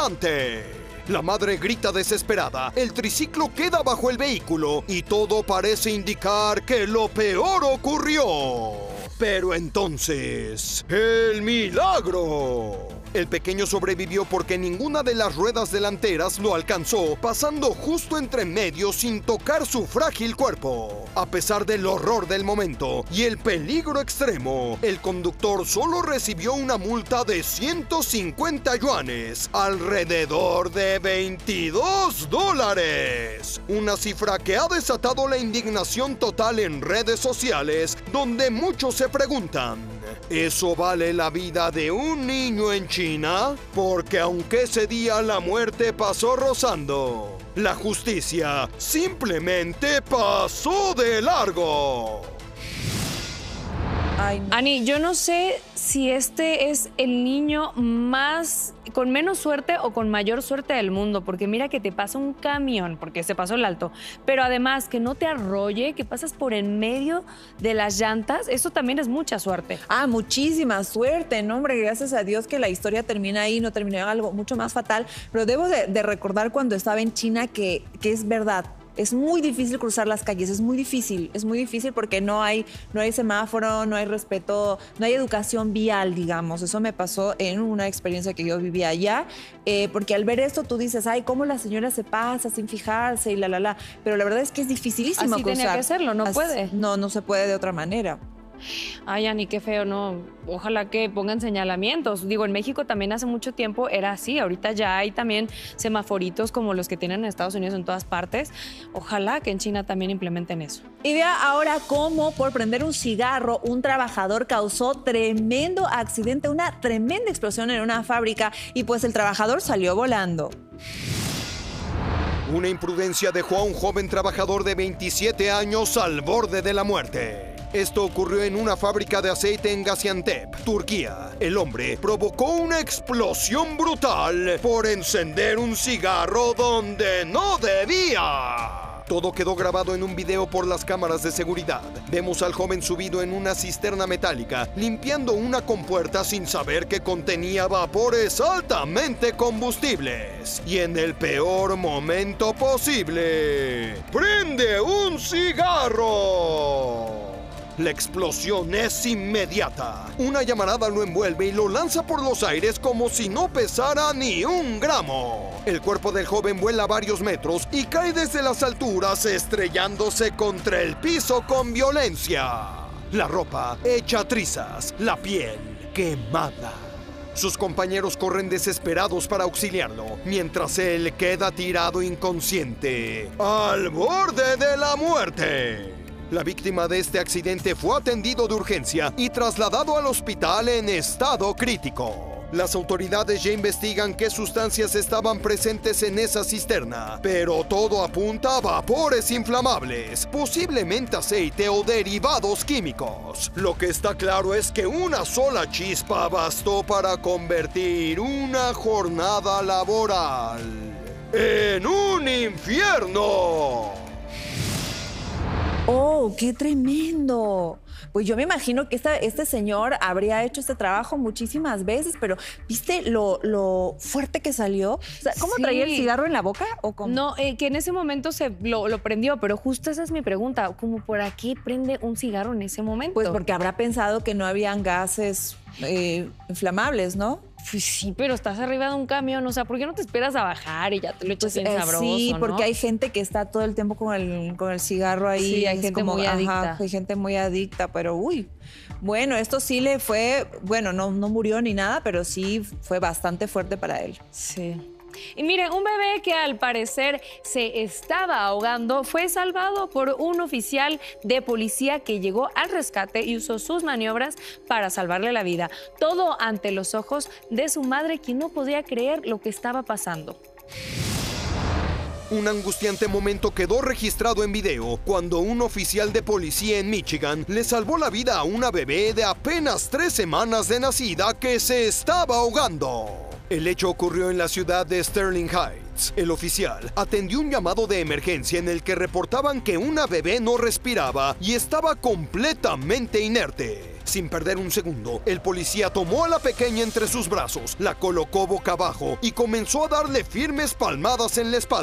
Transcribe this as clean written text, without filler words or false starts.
volante. La madre grita desesperada, el triciclo queda bajo el vehículo y todo parece indicar que lo peor ocurrió. Pero entonces, ¡el milagro! El pequeño sobrevivió porque ninguna de las ruedas delanteras lo alcanzó, pasando justo entre medio sin tocar su frágil cuerpo. A pesar del horror del momento y el peligro extremo, el conductor solo recibió una multa de 150 yuanes, alrededor de $22. Una cifra que ha desatado la indignación total en redes sociales, donde muchos se preguntan: ¿eso vale la vida de un niño en China? Porque aunque ese día la muerte pasó rozando, la justicia simplemente pasó de largo. Ay, no. Ani, yo no sé si este es el niño con menos suerte o con mayor suerte del mundo, porque mira que te pasa un camión, porque se pasó el alto, pero además que no te arrolle, que pasas por en medio de las llantas, eso también es mucha suerte. Ah, muchísima suerte, ¿no, hombre? Gracias a Dios que la historia termina ahí, no terminó en algo mucho más fatal, pero debo de recordar cuando estaba en China que es verdad. Es muy difícil cruzar las calles, es muy difícil porque no hay semáforo, no hay respeto, no hay educación vial, digamos. Eso me pasó en una experiencia que yo vivía allá, porque al ver esto tú dices, ay, cómo la señora se pasa sin fijarse y la. Pero la verdad es que es dificilísimo Así cruzar. tenía que hacerlo, no puede. No se puede de otra manera. Ay, Ani, qué feo, no. Ojalá que pongan señalamientos. Digo, en México también hace mucho tiempo era así. Ahorita ya hay también semaforitos como los que tienen en Estados Unidos en todas partes. Ojalá que en China también implementen eso. Y vea ahora cómo por prender un cigarro un trabajador causó tremendo accidente, una tremenda explosión en una fábrica y pues el trabajador salió volando. Una imprudencia dejó a un joven trabajador de 27 años al borde de la muerte. Esto ocurrió en una fábrica de aceite en Gaziantep, Turquía. El hombre provocó una explosión brutal por encender un cigarro donde no debía. Todo quedó grabado en un video por las cámaras de seguridad. Vemos al joven subido en una cisterna metálica, limpiando una compuerta sin saber que contenía vapores altamente combustibles. Y en el peor momento posible, ¡prende un cigarro! La explosión es inmediata. Una llamarada lo envuelve y lo lanza por los aires como si no pesara ni un gramo. El cuerpo del joven vuela varios metros y cae desde las alturas estrellándose contra el piso con violencia. La ropa hecha trizas, la piel quemada. Sus compañeros corren desesperados para auxiliarlo, mientras él queda tirado inconsciente, al borde de la muerte. La víctima de este accidente fue atendido de urgencia y trasladado al hospital en estado crítico. Las autoridades ya investigan qué sustancias estaban presentes en esa cisterna, pero todo apunta a vapores inflamables, posiblemente aceite o derivados químicos. Lo que está claro es que una sola chispa bastó para convertir una jornada laboral en un infierno. ¡Oh, qué tremendo! Pues yo me imagino que este señor habría hecho este trabajo muchísimas veces, pero ¿viste lo fuerte que salió? O sea, ¿cómo Sí. traía el cigarro en la boca o cómo? No, que en ese momento lo prendió, pero justo esa es mi pregunta. ¿Cómo por aquí prende un cigarro en ese momento? Pues porque habrá pensado que no habían gases inflamables, ¿no? Pues sí, pero estás arriba de un camión, o sea, ¿por qué no te esperas a bajar y ya te lo echas bien sabroso, sí, porque ¿no? hay gente que está todo el tiempo con el cigarro ahí. Sí, hay es gente muy adicta. Hay gente muy adicta, pero uy. Bueno, esto sí le fue, bueno, no murió ni nada, pero sí fue bastante fuerte para él. Sí. Y miren, un bebé que al parecer se estaba ahogando fue salvado por un oficial de policía que llegó al rescate y usó sus maniobras para salvarle la vida. Todo ante los ojos de su madre, quien no podía creer lo que estaba pasando. Un angustiante momento quedó registrado en video cuando un oficial de policía en Michigan le salvó la vida a una bebé de apenas 3 semanas de nacida que se estaba ahogando. El hecho ocurrió en la ciudad de Sterling Heights. El oficial atendió un llamado de emergencia en el que reportaban que una bebé no respiraba y estaba completamente inerte. Sin perder un segundo, el policía tomó a la pequeña entre sus brazos, la colocó boca abajo y comenzó a darle firmes palmadas en la espalda.